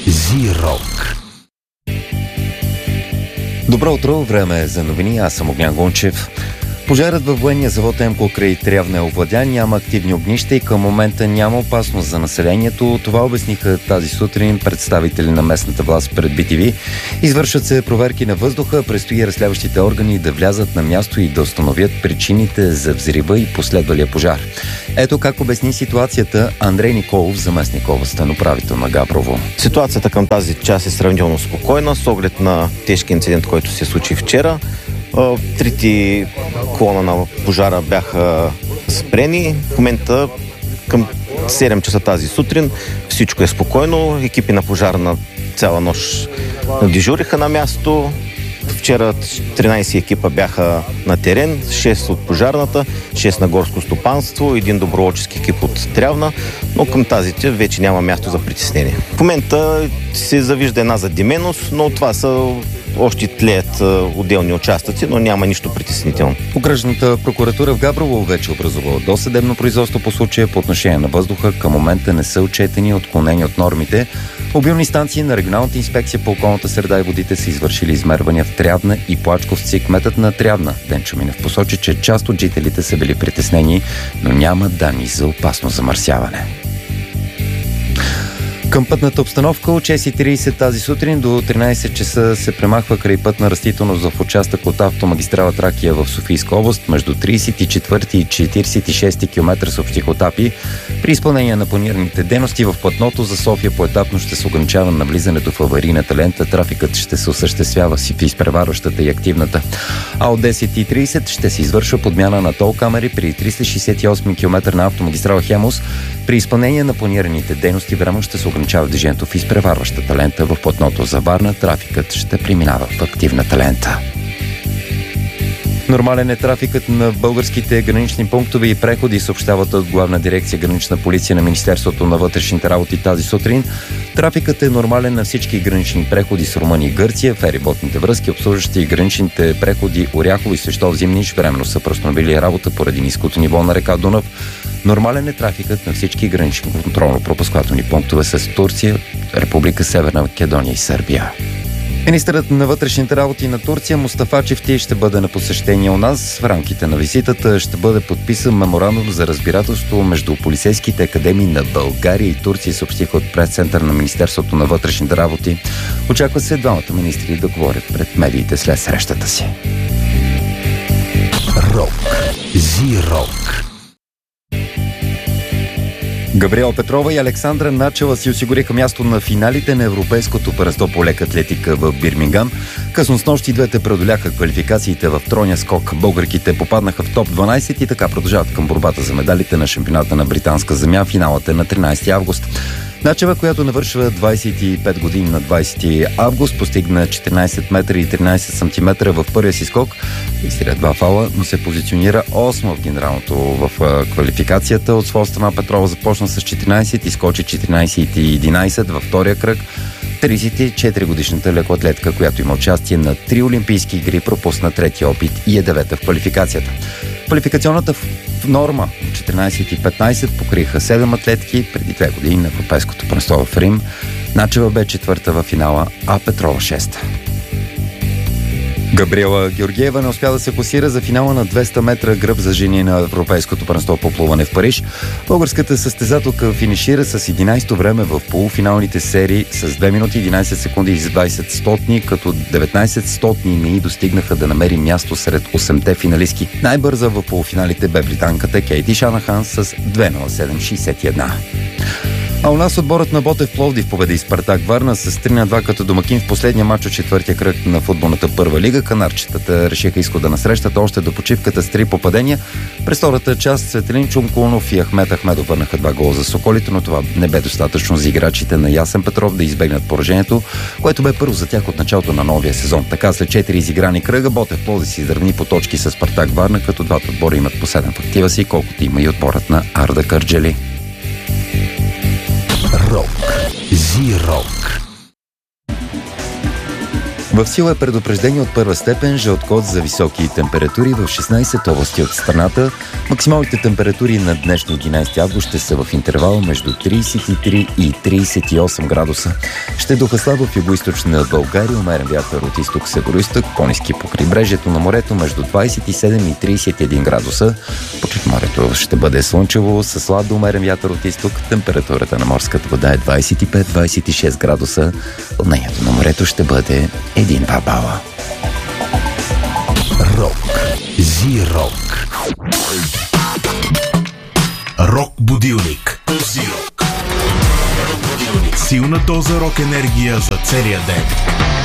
Зирок. Добро утро, време е за новини, аз съм Огнян Гончев. Пожарът във военния завод Емко край Трявна е овладян, няма активни огнища и към момента няма опасност за населението. Това обясниха тази сутрин представители на местната власт пред BTV. Извършват се проверки на въздуха, предстои разследващите органи да влязат на място и да установят причините за взрива и последвалия пожар. Ето как обясни ситуацията Андрей Николов, заместник областен управител на Габрово. Ситуацията към тази част е сравнително спокойна с оглед на тежки инцидент, който се случи вчера. Трите колона на пожара бяха спрени. В момента към 7 часа тази сутрин всичко е спокойно. Екипи на пожарна цяла нощ дежуриха на място. Вчера 13 екипа бяха на терен, 6 от пожарната, 6 на горско стопанство, 1 доброволчески екип от Трявна, но към тази вече няма място за притеснение. В момента се завижда една задименост, но това са още тлеят отделни участъци, но няма нищо притеснително. Окръжната прокуратура в Габрово вече образувала досъдебно производство по случая по отношение на въздуха. Към момента не са отчетени отклонения от нормите. Мобилни станции на Регионалната инспекция по околната среда и водите са извършили измервания в Трявна и Плачковци. Кметът на Трявна Денчо Минев посочи, че част от жителите са били притеснени, но няма данни за опасно замърсяване. Към пътната обстановка от 6:30 тази сутрин до 13 часа се премахва крайпътна растителност в участък от автомагистрала Тракия в Софийска област. Между 34 и 46 км съобщиха ОТАПИ. При изпълнение на планираните дейности в платното за София поетапно ще се ограничава навлизането в аварийната лента. Трафикът ще се осъществява в изпреварващата и активната. А от 10:30 ще се извършва подмяна на тол камери при 368 км на автомагистрала Хемус. При изпълнение на планираните дейности време ще се ограничава движението в изпреварващата лента. В платното за Варна трафикът ще преминава в активната лента. Нормален е трафикът на българските гранични пунктове и преходи, съобщават от Главна дирекция Гранична полиция на Министерството на вътрешните работи тази сутрин. Трафикът е нормален на всички гранични преходи с Румъния и Гърция, фериботните връзки, обслужващи и граничните преходи Оряхово и Свещов Зимнич временно са преустановили работа поради ниското ниво на река Дунав. Нормален е трафикът на всички гранични контролно-пропускателни пунктове с Турция, Република Северна Македония и Сърбия. Министърът на вътрешните работи на Турция Мустафа Чифти ще бъде на посещение у нас. В рамките на визитата ще бъде подписан меморандум за разбирателство между полицейските академии на България и Турция, съобщиха от прес-център на Министерството на вътрешните работи. Очаква се двамата министри да говорят пред медиите след срещата си. Рок. Зирок. Габриела Петрова и Александра Начева си осигуриха място на финалите на Европейското първенство по лека атлетика в Бирмингам. Късно снощи двете преодоляха квалификациите в тройния скок. Българките попаднаха в топ 12 и така продължават към борбата за медалите на шампионата на британска земя. Финалът е на 13 август. Начева, която навършва 25 години на 20 август, постигна 14 метра и 13 сантиметра в първия си скок. Изтиря 2 фала, но се позиционира 8 в генералното в квалификацията. От своя страна Петрова започна с 14 и скочи 14 и 11 във втория кръг. 34-годишната лекоатлетка, която има участие на 3 олимпийски игри, пропусна третия опит и е 9-та в квалификацията. Квалификационната норма от 14 и 15 покриха 7 атлетки преди 2 години на Европейското първенство в Рим. Начева бе 4-та във финала, а Петрова 6-та. Габриела Георгиева не успя да се класира за финала на 200 метра гръб за жени на Европейското първенство по плуване в Париж. Българската състезателка финишира с 11-то време в полуфиналните серии с 2 минути 11 секунди и 20 стотни, като 19 стотни не достигнаха да намери място сред 8-те финалистки. Най-бърза в полуфиналите бе британката Кейти Шанахан с 2:07.61. А у нас отборът на Ботев Пловдив победи Спартак Варна с 3:2 като домакин в последния матч от четвъртия кръг на футболната първа лига. Канарчетата решиха изхода на срещата още до почивката с 3 попадения. През втората част Светелин Чумкулнов и Ахмед Ахмедов върнаха 2 гола за Соколите, но това не бе достатъчно за играчите на Ясен Петров да избегнат поражението, което бе първо за тях от началото на новия сезон. Така след 4 изиграни кръга Ботев Пловдив се изравни по точки с Спартак Варна, като двата отбора имат по 7 в актива си, колкото има и отборът на Арда Кърджали. Рок. Зирок. В сила е предупреждение от първа степен, жълт код за високи температури в 16 области от страната. Максималните температури на днешния 11 август ще са в интервал между 33 и 38 градуса. Ще духа слабо в югоизточна България, умерен вятър от изток североизток, по-ниски по крайбрежието на морето между 27 и 31 градуса. По Черноморието ще бъде слънчево с слаб до умерен вятър от изток. Температурата на морската вода е 25-26 градуса. Вълнението на морето ще бъде 1-2 бала. Рок. Зи-рок. Рок-будилник. Зи-рок. Силна доза рок-енергия за целия ден.